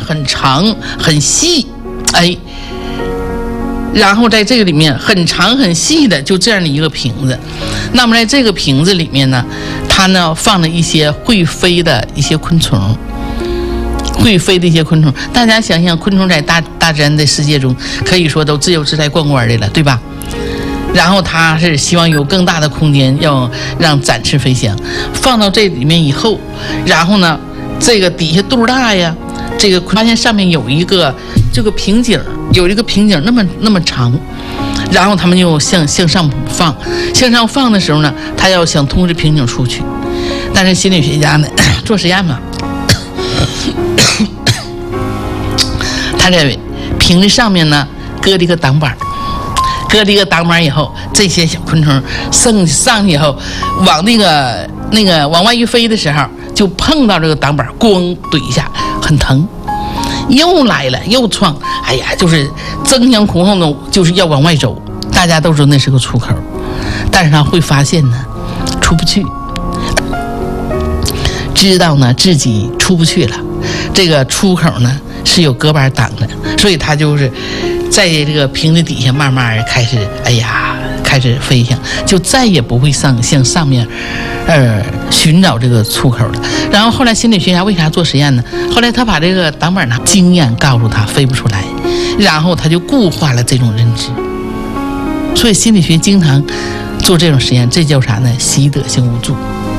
很长很细，哎，然后在这个里面很长很细的就这样的一个瓶子。那么在这个瓶子里面呢，它呢放了一些会飞的一些昆虫，大家想想，昆虫在大自然的世界中可以说都自由自在逛逛的了，对吧？然后它是希望有更大的空间，要让展翅飞翔。放到这里面以后，然后呢，这个底下肚大呀，这个发现上面有一个这个瓶颈，那么长。然后他们就向上放的时候呢，他要想通过这瓶颈出去，但是心理学家呢做实验嘛，他在瓶子上面呢搁了一个挡板以后，这些小昆虫上去以后，往往外一飞的时候，就碰到这个挡板，咣怼一下，很疼。又来了，又撞，哎呀，就是争相恐后的，就是要往外走。大家都知道那是个出口，但是他会发现呢，出不去，知道呢自己出不去了，这个出口呢是有隔板挡的，所以他就是在这个瓶子底下慢慢开始，开始飞翔，就再也不会向上面寻找这个出口了。然后后来心理学家为啥做实验呢？后来他把这个挡板呢经验告诉他飞不出来，然后他就固化了这种认知。所以心理学经常做这种实验，这叫啥呢？习得性无助。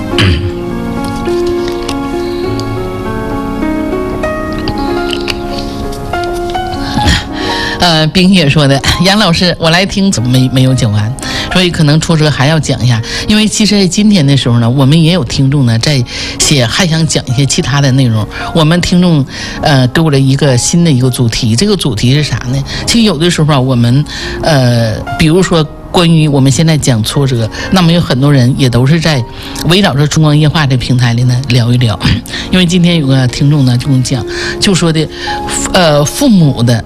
冰雪说的，杨老师，我来听怎么没有讲完，所以可能挫折还要讲一下。因为其实在今天的时候呢，我们也有听众呢在写，还想讲一些其他的内容。我们听众给我了一个新的一个主题，这个主题是啥呢？其实有的时候啊，我们比如说关于我们现在讲挫折，那么有很多人也都是在围绕着中光夜话这平台里呢聊一聊。因为今天有个听众呢就跟我讲，就说的父母的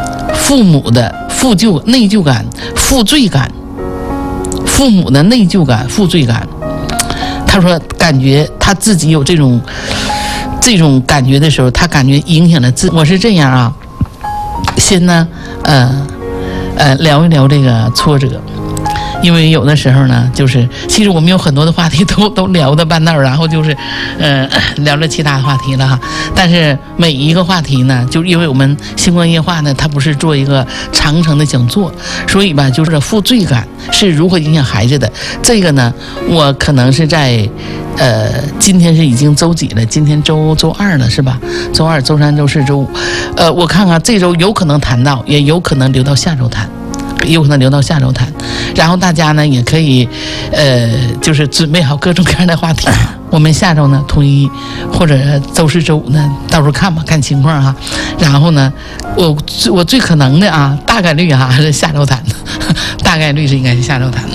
内疚感、负罪感，父母的内疚感、负罪感。他说，感觉他自己有这种感觉的时候，他感觉影响了自己。我是这样啊，先呢，聊一聊这个挫折。因为有的时候呢，就是其实我们有很多的话题都聊到半道，然后就是聊了其他话题了哈。但是每一个话题呢，就因为我们星光夜话呢，它不是做一个长程的讲座，所以吧，就是负罪感是如何影响孩子的。这个呢，我可能是在今天是已经周几了？今天周二了是吧？周二、周三、周四、周五，我看看这周有可能谈到，也有可能留到下周谈。然后大家呢也可以就是准备好各种各样的话题。我们下周呢统一，或者周四周五呢到时候看吧，看情况哈。然后呢我最可能的啊，大概率哈是下周谈，大概率是应该是下周谈。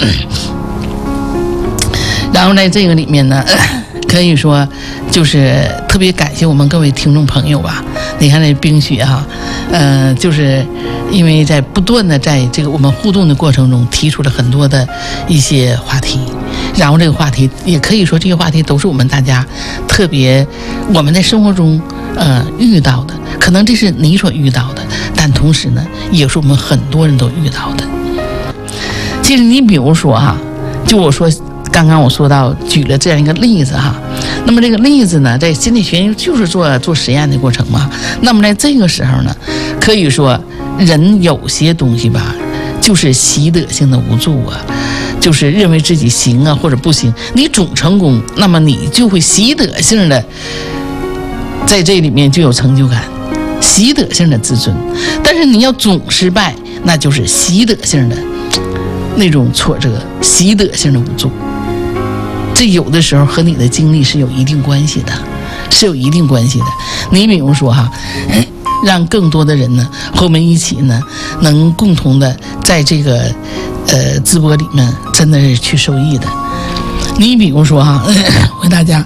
然后在这个里面呢，可以说就是特别感谢我们各位听众朋友吧。你看这冰雪哈，就是因为在不断的在这个我们互动的过程中提出了很多的一些话题，然后这个话题也可以说这些话题都是我们大家特别我们在生活中遇到的，可能这是你所遇到的，但同时呢也是我们很多人都遇到的。其实你比如说哈，就我说刚刚我说到举了这样一个例子哈，那么这个例子呢，在心理学就是做实验的过程嘛。那么在这个时候呢，可以说人有些东西吧，就是习得性的无助啊，就是认为自己行啊或者不行。你总成功，那么你就会习得性的在这里面就有成就感，习得性的自尊。但是你要总失败，那就是习得性的那种挫折，习得性的无助。这有的时候和你的经历是有一定关系的，你比如说哈，让更多的人呢和我们一起呢，能共同的在这个直播里面真的是去受益的。你比如说哈，我给大家。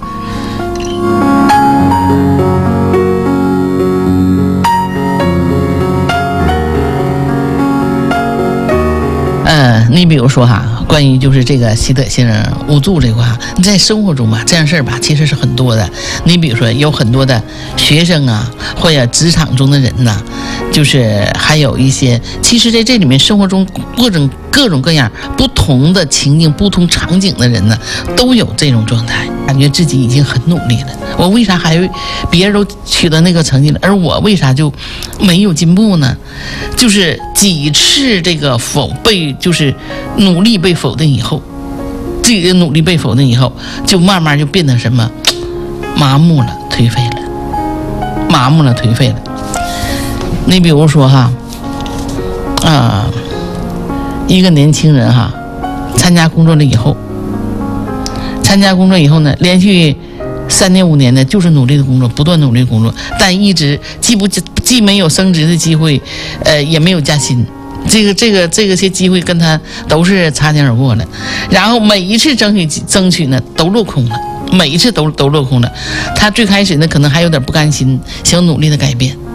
你比如说哈，关于就是这个习得性无助这块，你在生活中吧，这样事儿吧，其实是很多的。你比如说，有很多的学生啊，或者职场中的人呐，就是还有一些，其实在这里面生活中各种各样不同的情境、不同场景的人呢，都有这种状态，感觉自己已经很努力了。我为啥还别人都取得那个成绩了，而我为啥就没有进步呢？就是几次这个就是努力被否定以后，自己的努力被否定以后，就慢慢就变得什么麻木了、颓废了。你比如说哈，一个年轻人哈，参加工作了以后呢，连续3年5年的就是努力的工作，不断努力的工作，但一直既没有升职的机会，也没有加薪，这些机会跟他都是擦肩而过了，然后每一次争取呢都落空了，每一次都落空了。他最开始呢可能还有点不甘心，想努力的改变，